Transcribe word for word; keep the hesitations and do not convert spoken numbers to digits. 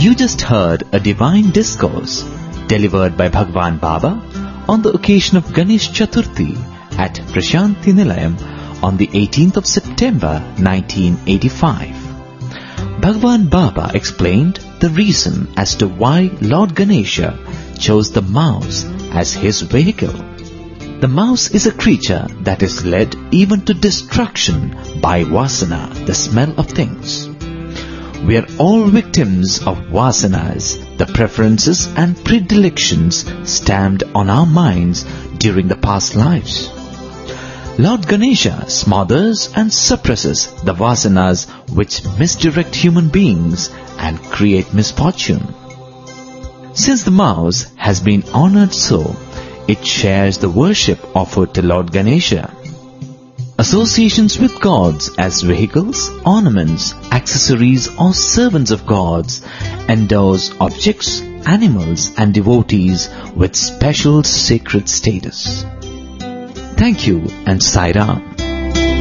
You just heard a divine discourse delivered by Bhagwan Baba on the occasion of Ganesh Chaturthi at Prashanti Nilayam on the eighteenth of September nineteen eighty-five. Bhagwan Baba explained the reason as to why Lord Ganesha chose the mouse as his vehicle. The mouse is a creature that is led even to destruction by vasana, the smell of things. We are all victims of vasanas, the preferences and predilections stamped on our minds during the past lives. Lord Ganesha smothers and suppresses the vasanas which misdirect human beings and create misfortune. Since the mouse has been honored so, it shares the worship offered to Lord Ganesha. Associations with gods as vehicles, ornaments, accessories or servants of gods endows objects, animals and devotees with special sacred status. Thank you and Sai Ram.